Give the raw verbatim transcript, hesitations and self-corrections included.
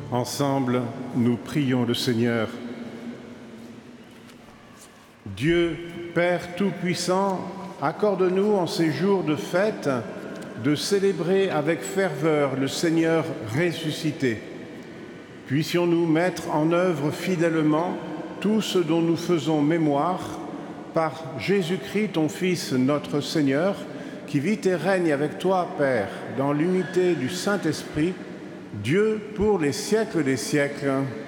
Ensemble, nous prions le Seigneur. Dieu, Père Tout-Puissant, accorde-nous en ces jours de fête de célébrer avec ferveur le Seigneur ressuscité. Puissions-nous mettre en œuvre fidèlement tout ce dont nous faisons mémoire par Jésus-Christ, ton Fils, notre Seigneur, qui vit et règne avec toi, Père, dans l'unité du Saint-Esprit, Dieu pour les siècles des siècles.